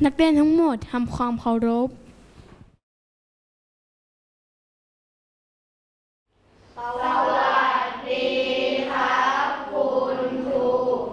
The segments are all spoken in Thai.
นักเรียนทั้งหมดทำความเคารพสวัสดีครับคุณครู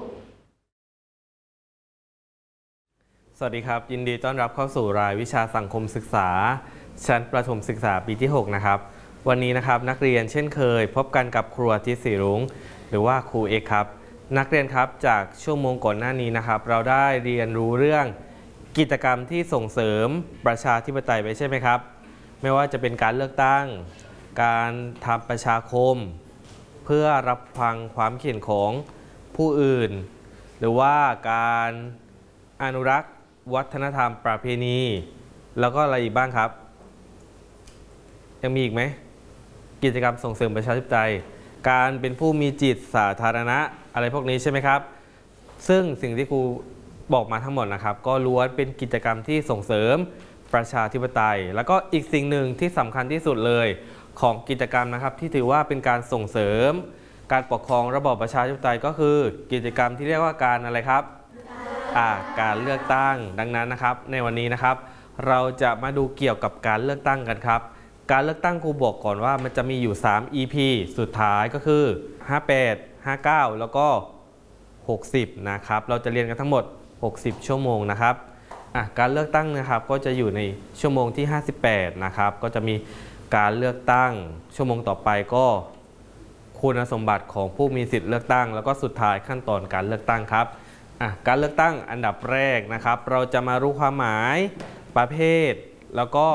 สวัสดีครับยินดีต้อนรับเข้าสู่รายวิชาสังคมศึกษาชั้นประถมศึกษาปีที่6นะครับวันนี้นะครับนักเรียนเช่นเคยพบกันกับครูอาทิตย์ศรีรุ้งหรือว่าครูเอกครับนักเรียนครับจากชั่วโมงก่อนหน้านี้นะครับเราได้เรียนรู้เรื่องกิจกรรมที่ส่งเสริมประชาธิปไตยไปใช่ไหมครับไม่ว่าจะเป็นการเลือกตั้งการทำประชาคมเพื่อรับฟังความคิดเห็นของผู้อื่นหรือว่าการอนุรักษ์วัฒนธรรมประเพณีแล้วก็อะไรอีกบ้างครับยังมีอีกไหมกิจกรรมส่งเสริมประชาธิปไตยการเป็นผู้มีจิตสาธารณะอะไรพวกนี้ใช่ไหมครับซึ่งสิ่งที่ครูบอกมาทั้งหมดนะครับก็ล้วนเป็นกิจกรรมที่ส่งเสริมประชาธิปไตยแล้วก็อีกสิ่งหนึ่งที่สำคัญที่สุดเลยของกิจกรรมนะครับที่ถือว่าเป็นการส่งเสริมการปกครองระบอบประชาธิปไตยก็คือกิจกรรมที่เรียกว่าการอะไรครับการเลือกตั้งดังนั้นนะครับในวันนี้นะครับเราจะมาดูเกี่ยวกับการเลือกตั้งกันครับการเลือกตั้งครูบอกก่อนว่ามันจะมีอยู่3 EP สุดท้ายก็คือ58 59แล้วก็60นะครับเราจะเรียนกันทั้งหมด60ชั่วโมงนะครับการเลือกตั้งนะครับก็จะอยู่ในชั่วโมงที่58นะครับก็จะมีการเลือกตั้งชั่วโมงต่อไปก็คุณสมบัติของผู้มีสิทธิ์เลือกตั้งแล้วก็สุดท้ายขั้นตอนการเลือกตั้งครับการเลือกตั้งอันดับแรกนะครับเราจะมารู้ความหมายประเภทแล้วก็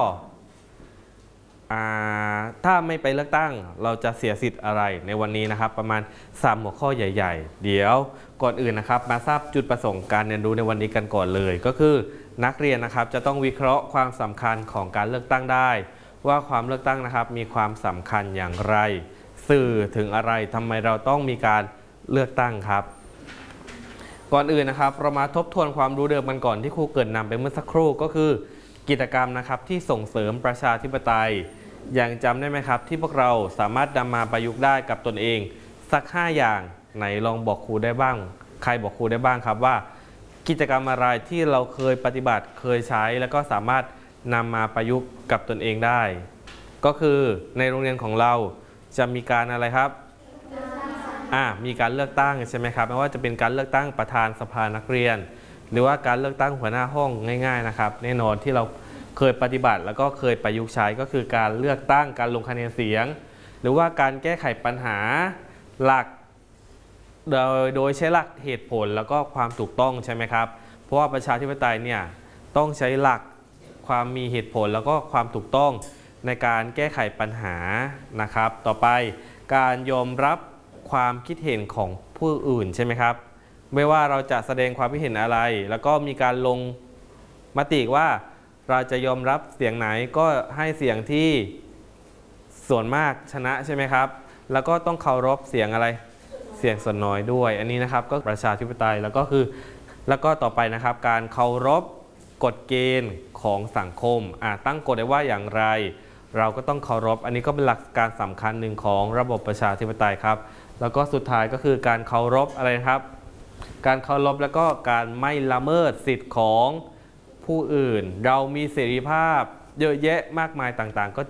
ถ้าไม่ไปเลือกตั้งเราจะเสียสิทธิ์อะไรในวันนี้นะครับประมาณ3หัวข้อใหญ่ๆเดี๋ยวก่อนอื่นนะครับมาทราบจุดประสงค์การเรียนรู้ในวันนี้กันก่อนเลยก็คือนักเรียนนะครับจะต้องวิเคราะห์ความสำคัญของการเลือกตั้งได้ว่าความเลือกตั้งนะครับมีความสำคัญอย่างไรสื่อถึงอะไรทำไมเราต้องมีการเลือกตั้งครับก่อนอื่นนะครับเรามาทบทวนความรู้เดิมกันก่อนที่ครูเกริ่นนำไปเมื่อสักครู่ก็คือกิจกรรมนะครับที่ส่งเสริมประชาธิปไตยยังจำได้ไหมครับที่พวกเราสามารถนำมาประยุกต์ได้กับตนเองสัก5อย่างไหนลองบอกครูได้บ้างใครบอกครูได้บ้างครับว่ากิจกรรมอะไรที่เราเคยปฏิบัติเคยใช้แล้วก็สามารถนำมาประยุกต์กับตนเองได้ก็คือในโรงเรียนของเราจะมีการอะไรครับมีการเลือกตั้งใช่ไหมครับไม่ว่าจะเป็นการเลือกตั้งประธานสภานักเรียนหรือว่าการเลือกตั้งหัวหน้าห้องง่ายๆนะครับแน่นอนที่เราเคยปฏิบัติแล้วก็เคยประยุกต์ใช้ก็คือการเลือกตั้งการลงคะแนนเสียงหรือว่าการแก้ไขปัญหาหลักโดยใช้หลักเหตุผลแล้วก็ความถูกต้องใช่ไหมครับเพราะว่าประชาธิปไตยเนี่ยต้องใช้หลักความมีเหตุผลแล้วก็ความถูกต้องในการแก้ไขปัญหานะครับต่อไปการยอมรับความคิดเห็นของผู้อื่นใช่ไหมครับไม่ว่าเราจะแสดงความคิดเห็นอะไรแล้วก็มีการลงมติว่าเราจะยอมรับเสียงไหนก็ให้เสียงที่ส่วนมากชนะใช่ไหมครับแล้วก็ต้องเคารพเสียงอะไรเสียงส่วนน้อยด้วยอันนี้นะครับก็ประชาธิปไตยแล้วก็ต่อไปนะครับการเคารพกฎเกณฑ์ของสังคมตั้งกฎได้ว่าอย่างไรเราก็ต้องเคารพอันนี้ก็เป็นหลักการสำคัญหนึ่งของระบบประชาธิปไตยครับแล้วก็สุดท้ายก็คือการเคารพอะไรครับการเคารพแล้วก็การไม่ละเมิดสิทธิ์ของผู้อื่นเรามีเสรีภาพเยอะแยะมากมายต่างๆก็